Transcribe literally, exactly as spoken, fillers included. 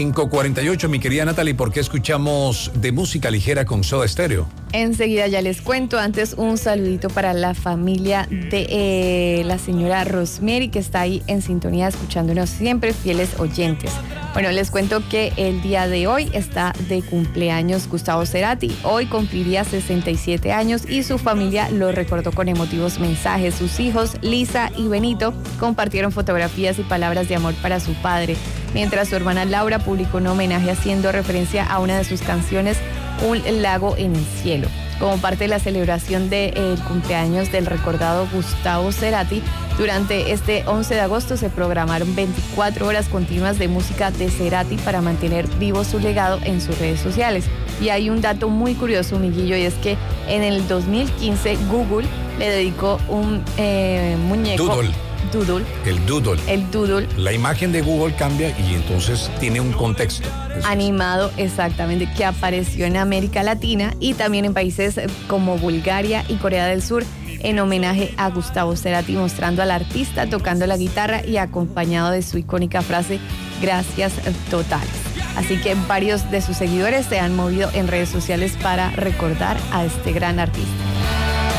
cinco cuarenta y ocho, mi querida Natalie, ¿por qué escuchamos de música ligera con Soda Stereo? Enseguida ya les cuento. Antes, un saludito para la familia de eh, la señora Rosemary, que está ahí en sintonía escuchándonos siempre, fieles oyentes. Bueno, les cuento que el día de hoy está de cumpleaños Gustavo Cerati. Hoy cumpliría sesenta y siete años y su familia lo recordó con emotivos mensajes. Sus hijos, Lisa y Benito, compartieron fotografías y palabras de amor para su padre, mientras su hermana Laura publicó un homenaje haciendo referencia a una de sus canciones, Un lago en el cielo. Como parte de la celebración del cumpleaños del recordado Gustavo Cerati, durante este once de agosto se programaron veinticuatro horas continuas de música de Cerati para mantener vivo su legado en sus redes sociales. Y hay un dato muy curioso, Miguillo, y es que en el dos mil quince Google le dedicó un eh, muñeco... Doodle. Doodle. El doodle. El doodle. La imagen de Google cambia y entonces tiene un contexto. Eso Animado, es. Exactamente, que apareció en América Latina y también en países como Bulgaria y Corea del Sur, en homenaje a Gustavo Cerati, mostrando al artista tocando la guitarra y acompañado de su icónica frase, gracias totales. Así que varios de sus seguidores se han movido en redes sociales para recordar a este gran artista.